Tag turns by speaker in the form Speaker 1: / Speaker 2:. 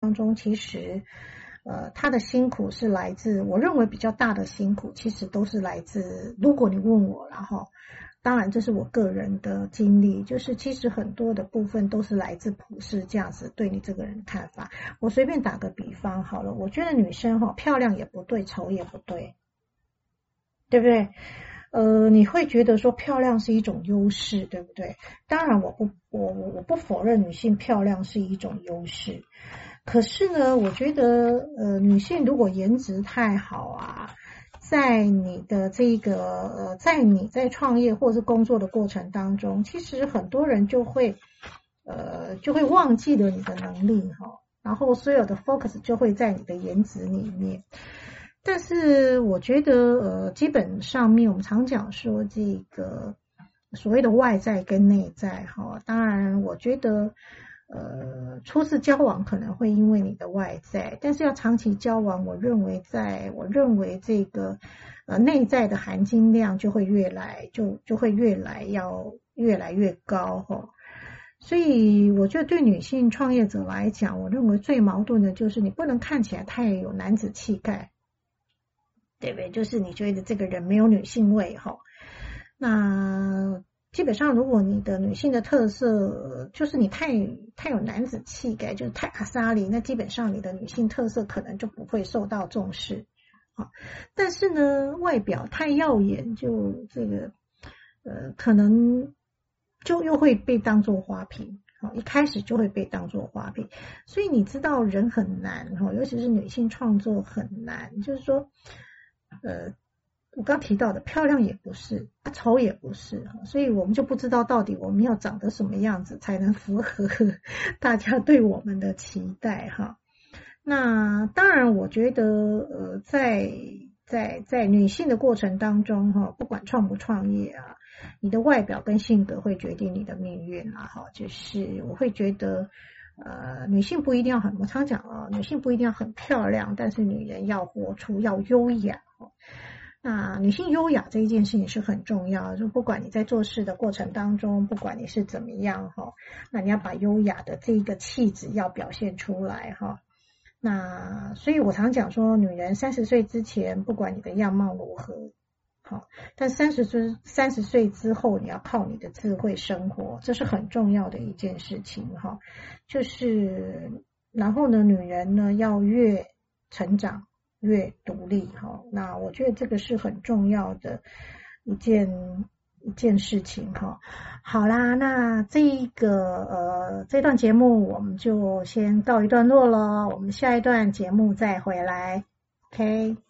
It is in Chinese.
Speaker 1: 当中，其实他的辛苦是来自，我认为比较大的辛苦其实都是来自，如果你问我然后当然这是我个人的经历，就是其实很多的部分都是来自普世价值对你这个人的看法。我随便打个比方好了，我觉得女生漂亮也不对，丑也不对，对不对？你会觉得说漂亮是一种优势，对不对？当然我不否认女性漂亮是一种优势，可是呢，我觉得女性如果颜值太好啊，在你的这个在你在创业或是工作的过程当中，其实很多人就会忘记了你的能力然后所有的 focus 就会在你的颜值里面。但是我觉得基本上面我们常讲说这个所谓的外在跟内在当然我觉得初次交往可能会因为你的外在，但是要长期交往，我认为这个内在的含金量就会越来越高所以我觉得对女性创业者来讲，我认为最矛盾的就是你不能看起来太有男子气概，对不对？就是你觉得这个人没有女性味那基本上如果你的女性的特色就是你太有男子气概，就是太阿莎莉，那基本上你的女性特色可能就不会受到重视但是呢，外表太耀眼，就这个可能就又会被当作花瓶一开始就会被当作花瓶。所以你知道人很难尤其是女性创作很难，就是说我刚提到的漂亮也不是，丑也不是所以我们就不知道到底我们要长得什么样子才能符合大家对我们的期待那当然我觉得在女性的过程当中不管创不创业你的外表跟性格会决定你的命运就是我会觉得女性不一定要我常讲女性不一定要很漂亮，但是女人要活出要优雅那女性优雅这一件事情是很重要的，就不管你在做事的过程当中，不管你是怎么样那你要把优雅的这一个气质要表现出来那所以我常讲说，女人30岁之前不管你的样貌如何但30岁之后你要靠你的智慧生活，这是很重要的一件事情就是然后呢，女人呢要越成长越独立那我觉得这个是很重要的一件事情好啦，那这段节目我们就先告一段落了，我们下一段节目再回来 OK。